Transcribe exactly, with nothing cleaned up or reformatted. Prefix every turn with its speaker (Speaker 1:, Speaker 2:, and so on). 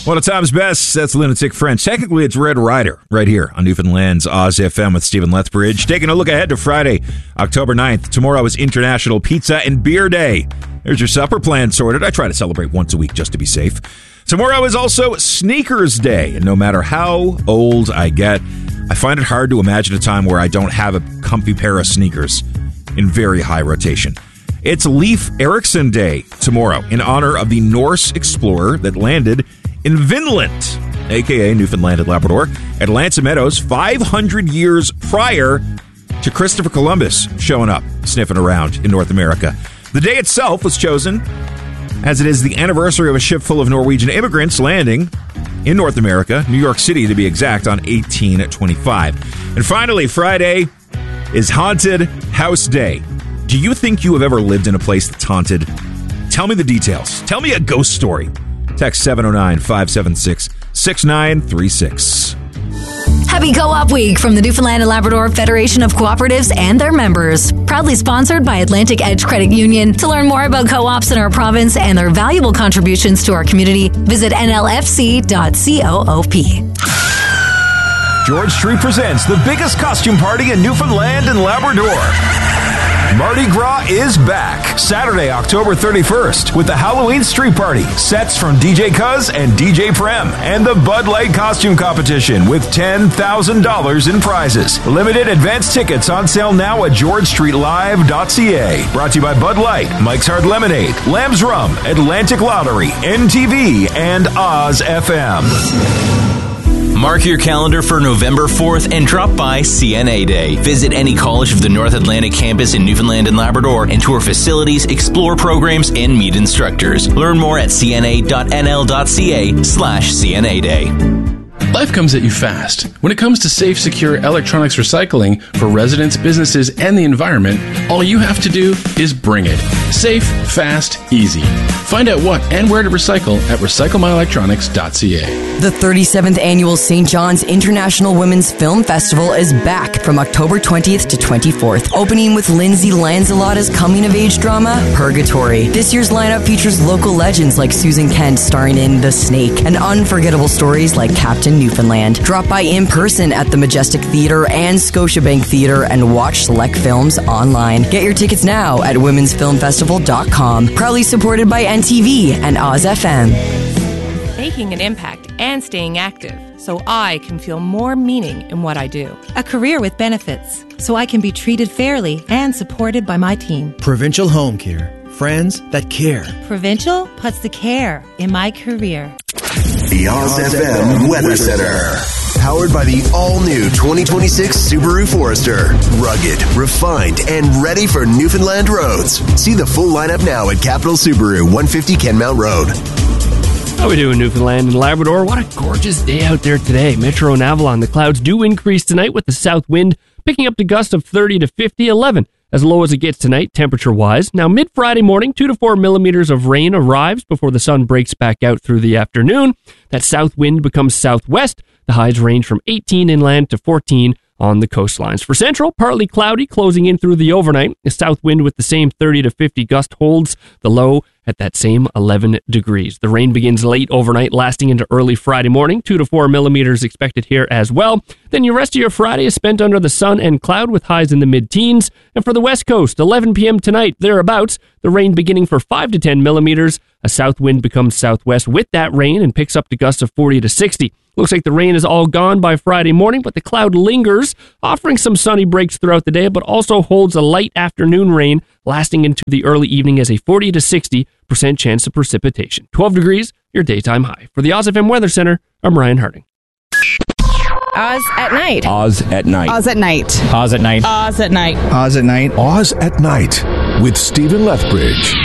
Speaker 1: One of time's best, that's Lunatic French. Technically, it's Red Rider right here on Newfoundland's Oz F M with Stephen Lethbridge. Taking a look ahead to Friday, October ninth. Tomorrow is International Pizza and Beer Day. There's your supper plan sorted. I try to celebrate once a week just to be safe. Tomorrow is also Sneakers Day, and no matter how old I get, I find it hard to imagine a time where I don't have a comfy pair of sneakers in very high rotation. It's Leif Erikson Day tomorrow in honor of the Norse explorer that landed in Vinland, a k a. Newfoundland and Labrador, at L'Anse Meadows five hundred years prior to Christopher Columbus showing up, sniffing around in North America. The day itself was chosen as it is the anniversary of a ship full of Norwegian immigrants landing in North America, New York City to be exact, on eighteen twenty-five. And finally, Friday is Haunted House Day. Do you think you have ever lived in a place that's haunted? Tell me the details. Tell me a ghost story. Text seven oh nine, five seven six, six nine three six.
Speaker 2: Happy Co-op Week from the Newfoundland and Labrador Federation of Cooperatives and their members. Proudly sponsored by Atlantic Edge Credit Union. To learn more about co-ops in our province and their valuable contributions to our community, visit N L F C dot coop.
Speaker 3: George Street presents the biggest costume party in Newfoundland and Labrador. Mardi Gras is back Saturday, October thirty-first with the Halloween Street Party, sets from D J Cuz and D J Prem, and the Bud Light Costume Competition with ten thousand dollars in prizes. Limited advance tickets on sale now at george street live dot c a. Brought to you by Bud Light, Mike's Hard Lemonade, Lamb's Rum, Atlantic Lottery, N T V, and Oz F M.
Speaker 4: Mark your calendar for November fourth and drop by C N A Day. Visit any college of the North Atlantic campus in Newfoundland and Labrador and tour facilities, explore programs, and meet instructors. Learn more at c n a dot n l dot c a slash C N A Day.
Speaker 5: Life comes at you fast. When it comes to safe, secure electronics recycling for residents, businesses, and the environment, all you have to do is bring it. Safe, fast, easy. Find out what and where to recycle at recycle my electronics dot c a.
Speaker 6: The thirty-seventh Annual Saint John's International Women's Film Festival is back from October twentieth to twenty-fourth, opening with Lindsay Lanzalotta's coming-of-age drama, Purgatory. This year's lineup features local legends like Susan Kent starring in The Snake, and unforgettable stories like Captain Newfoundland. Drop by in person at the Majestic Theatre and Scotiabank Theatre and watch select films online. Get your tickets now at womens film festival dot com. Proudly supported by N T V and Oz F M.
Speaker 7: Making an impact and staying active so I can feel more meaning in what I do. A career with benefits so I can be treated fairly and supported by my team.
Speaker 8: Provincial Home Care. Friends that care.
Speaker 7: Provincial puts the care in my career.
Speaker 9: The Oz F M Weather Center. Powered by the all-new twenty twenty-six Subaru Forester. Rugged, refined, and ready for Newfoundland roads. See the full lineup now at Capital Subaru, one fifty Kenmount Road.
Speaker 10: How we doing, Newfoundland and Labrador? What a gorgeous day out there today. Metro and Avalon, the clouds do increase tonight with the south wind picking up to gusts of thirty to fifty, eleven. As low as it gets tonight, temperature-wise. Now, mid-Friday morning, two to four millimeters of rain arrives before the sun breaks back out through the afternoon. That south wind becomes southwest. The highs range from eighteen inland to fourteen on the coastlines. For Central, partly cloudy, closing in through the overnight. The south wind with the same thirty to fifty gust holds the low at that same eleven degrees. The rain begins late overnight, lasting into early Friday morning. Two to four millimeters expected here as well. Then your rest of your Friday is spent under the sun and cloud with highs in the mid-teens. And for the West Coast, eleven p.m. tonight, thereabouts, the rain beginning for five to ten millimeters. A south wind becomes southwest with that rain and picks up to gusts of forty to sixty. Looks like the rain is all gone by Friday morning, but the cloud lingers, offering some sunny breaks throughout the day, but also holds a light afternoon rain lasting into the early evening as a forty to sixty percent chance of precipitation. twelve degrees, your daytime high. For the Oz F M Weather Center, I'm Ryan Harding.
Speaker 11: Oz at night.
Speaker 12: Oz at night.
Speaker 11: Oz at night.
Speaker 12: Oz at night.
Speaker 11: Oz at night.
Speaker 12: Oz at night.
Speaker 9: Oz at night with Stephen Lethbridge.